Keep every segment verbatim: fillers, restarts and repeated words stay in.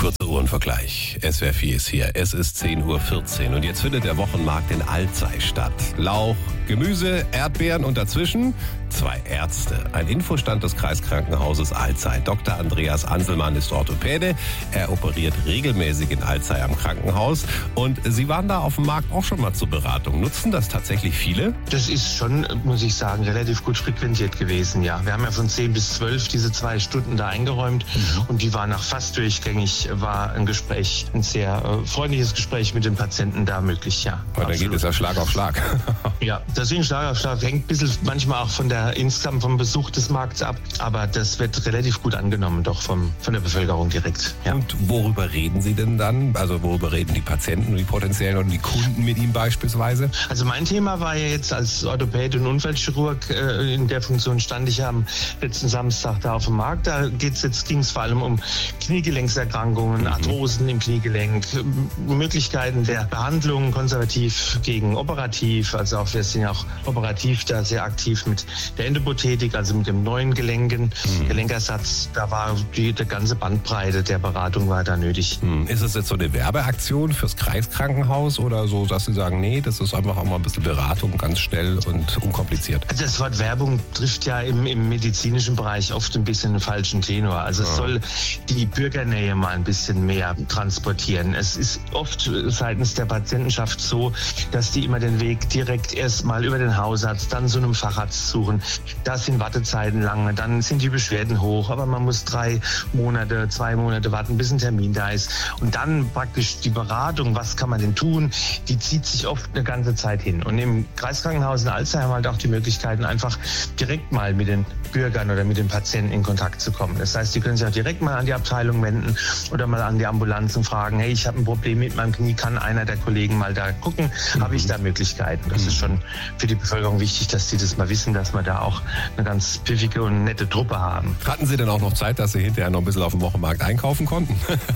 Kurzer Uhrenvergleich. S W R vier ist hier. Es ist zehn Uhr vierzehn und jetzt findet der Wochenmarkt in Alzey statt. Lauch, Gemüse, Erdbeeren und dazwischen zwei Ärzte. Ein Infostand des Kreiskrankenhauses Alzey. Doktor Andreas Anselmann ist Orthopäde. Er operiert regelmäßig in Alzey am Krankenhaus. Und Sie waren da auf dem Markt auch schon mal zur Beratung. Nutzen das tatsächlich viele? Das ist schon, muss ich sagen, relativ gut frequentiert gewesen, ja. Wir haben ja von zehn bis zwölf diese zwei Stunden da eingeräumt mhm. und die waren auch fast durchgängig, war ein Gespräch, ein sehr äh, freundliches Gespräch mit den Patienten da möglich, ja. Und dann geht es ja Schlag auf Schlag. Ja, deswegen Schlag auf Schlag. Hängt ein bisschen manchmal auch von der insgesamt vom Besuch des Markts ab, aber das wird relativ gut angenommen, doch vom, von der Bevölkerung direkt. Ja. Und worüber reden Sie denn dann? Also worüber reden die Patienten und die potenziellen und die Kunden mit Ihnen beispielsweise? Also mein Thema war ja jetzt als Orthopäde und Unfallchirurg, äh, in der Funktion stand ich ja am letzten Samstag da auf dem Markt. Da geht's jetzt ging es vor allem um Kniegelenkserkrankungen, mhm. Arthrosen im Kniegelenk, Möglichkeiten der Behandlung, konservativ gegen operativ. Also auch wir sind ja auch operativ da sehr aktiv mit der Endoprothetik, also mit dem neuen Gelenken, mhm. Gelenkersatz. Da war die, die ganze Bandbreite der Beratung war da nötig. Mhm. Ist es jetzt so eine Werbeaktion fürs Kreiskrankenhaus oder so, dass Sie sagen, nee, das ist einfach auch mal ein bisschen Beratung, ganz schnell und unkompliziert? Also das Wort Werbung trifft ja im, im medizinischen Bereich oft ein bisschen einen falschen Tenor. Also ja. es soll die Bürgernähe mal ein bisschen mehr transportieren. Es ist oft seitens der Patientenschaft so, dass die immer den Weg direkt erst mal über den Hausarzt, dann zu einem Facharzt suchen. Da sind Wartezeiten lange, dann sind die Beschwerden hoch, aber man muss drei Monate, zwei Monate warten, bis ein Termin da ist. Und dann praktisch die Beratung, was kann man denn tun, die zieht sich oft eine ganze Zeit hin. Und im Kreiskrankenhaus in Alzey haben wir halt auch die Möglichkeiten, einfach direkt mal mit den Bürgern oder mit den Patienten in Kontakt zu kommen. Das heißt, die können sich auch direkt mal an die Abteilung wenden oder mal an die Ambulanz und fragen, hey, ich habe ein Problem mit meinem Knie, kann einer der Kollegen mal da gucken? Mhm. Habe ich da Möglichkeiten? Das mhm. ist schon für die Bevölkerung wichtig, dass die das mal wissen, dass wir da auch eine ganz pfiffige und nette Truppe haben. Hatten Sie denn auch noch Zeit, dass Sie hinterher noch ein bisschen auf dem Wochenmarkt einkaufen konnten?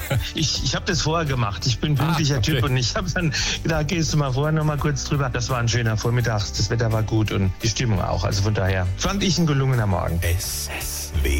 ich ich habe das vorher gemacht. Ich bin ein pünktlicher ah, okay. Typ und ich habe dann gedacht, gehst du mal vorher noch mal kurz drüber. Das war ein schöner Vormittag, das Wetter war gut und die Stimmung auch. Also von daher fand ich ein gelungener Morgen. S S W